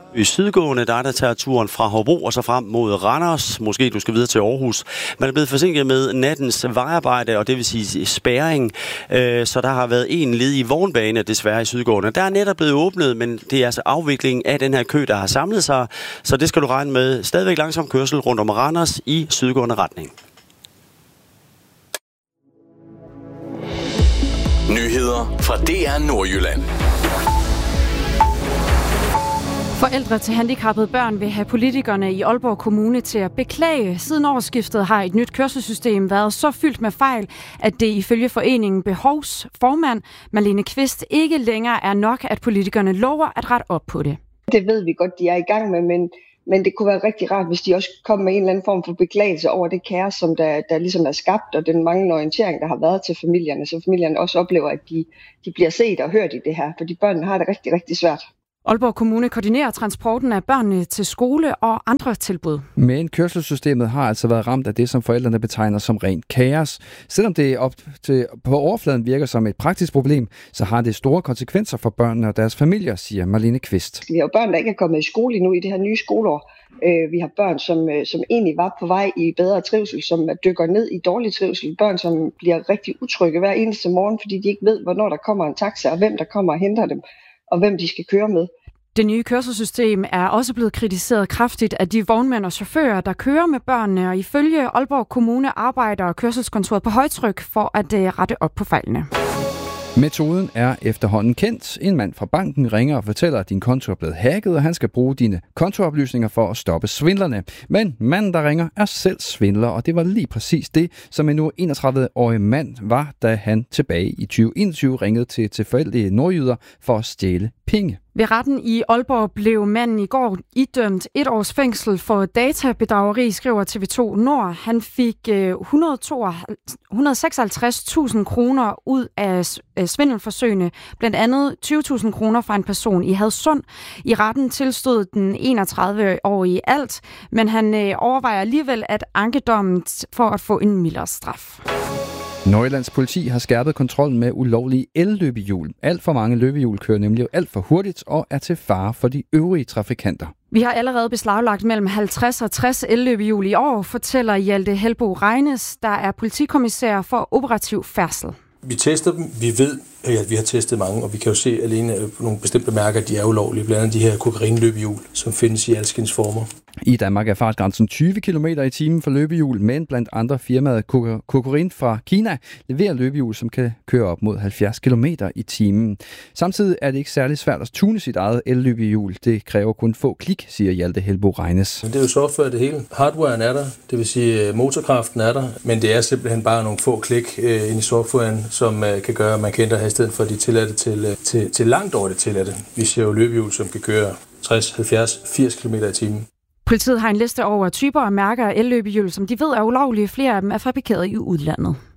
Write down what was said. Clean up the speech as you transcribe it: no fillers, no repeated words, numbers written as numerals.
I sydgående, der tager turen fra Hobro og så frem mod Randers. Måske du skal videre til Aarhus. Man er blevet forsinket med nattens vejarbejde, og det vil sige spærring. Så der har været en ledig vognbane desværre i sydgående. Der er netop blevet åbnet, men det er altså afviklingen af den her kø, der har samlet sig. Så det skal du regne med. Stadigvæk langsom kørsel rundt om Randers i sydgående retning. Nyheder fra DR Nordjylland. Forældre til handicappede børn vil have politikerne i Aalborg Kommune til at beklage. Siden årsskiftet har et nyt kørselssystem været så fyldt med fejl, at det ifølge foreningen Behovs formand Marlene Kvist ikke længere er nok, at politikerne lover at rette op på det. Det ved vi godt, de er i gang med, men det kunne være rigtig rart, hvis de også kom med en eller anden form for beklagelse over det kaos, som der ligesom er skabt, og den manglende orientering, der har været til familierne, så familierne også oplever, at de bliver set og hørt i det her, fordi børnene har det rigtig, rigtig svært. Aalborg Kommune koordinerer transporten af børnene til skole og andre tilbud. Men kørselssystemet har altså været ramt af det, som forældrene betegner som rent kaos. Selvom det på overfladen virker som et praktisk problem, så har det store konsekvenser for børnene og deres familier, siger Marlene Kvist. Vi har jo børn, der ikke er kommet i skole endnu i det her nye skoleår. Vi har børn, som egentlig var på vej i bedre trivsel, som dykker ned i dårlig trivsel. Børn, som bliver rigtig utrygge hver eneste morgen, fordi de ikke ved, hvornår der kommer en taxa, og hvem der kommer og henter dem, og hvem de skal køre med. Det nye kørselssystem er også blevet kritiseret kraftigt af de vognmænd og chauffører, der kører med børnene, og ifølge Aalborg Kommune arbejder kørselskontoret på højtryk for at rette op på fejlene. Metoden er efterhånden kendt. En mand fra banken ringer og fortæller, at din konto er blevet hacket, og han skal bruge dine kontooplysninger for at stoppe svindlerne. Men manden, der ringer, er selv svindler, og det var lige præcis det, som en nu 31-årig mand var, da han tilbage i 2021 ringede til tilfældige nordjyder for at stjæle penge. Ved retten i Aalborg blev manden i går idømt 1 års fængsel for databedrageri, skriver TV2 Nord. Han fik 156.000 kroner ud af svindelforsøgene, blandt andet 20.000 kroner fra en person i Hadsund. I retten tilstod den 31-årige alt, men han overvejer alligevel at anke dommen for at få en mildere straf. Nordjyllands politi har skærpet kontrollen med ulovlige elløbehjul. Alt for mange løbehjul kører nemlig alt for hurtigt og er til fare for de øvrige trafikanter. Vi har allerede beslaglagt mellem 50 og 60 elløbehjul i år, fortæller Hjalte Helbo Regnes, der er politikommissær for operativ færdsel. Vi tester dem. Vi ved, at vi har testet mange, og vi kan jo se alene på nogle bestemte mærker, at de er ulovlige. Blandt andet de her kokaininløbehjul, som findes i alskens former. I Danmark er fartgrænsen 20 km i timen for løbehjul, men blandt andre firmaet Kokorin fra Kina leverer løbehjul, som kan køre op mod 70 km i timen. Samtidig er det ikke særlig svært at tune sit eget elløbehjul. Det kræver kun få klik, siger Hjalte Helbo Regnes. Men det er jo software det hele. Hardwaren er der, det vil sige motorkraften er der, men det er simpelthen bare nogle få klik ind i softwaren, som kan gøre, at man kan ændre hastigheden fra de tilladte til langt over det tilladte. Vi ser jo løbehjul, som kan køre 60, 70, 80 km i timen. Politiet har en liste over typer og mærker af elløbehjul, som de ved er ulovlige. Flere af dem er fabrikeret i udlandet.